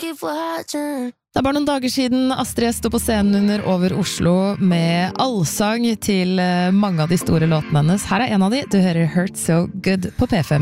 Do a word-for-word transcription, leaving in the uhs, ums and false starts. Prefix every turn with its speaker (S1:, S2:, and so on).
S1: keep watching.
S2: Det er bare noen dager siden Astrid S stod på scenen under Over Oslo med allsang til mange av de store låtene hennes. Her er en av de, du hører Hurt So Good på P fem.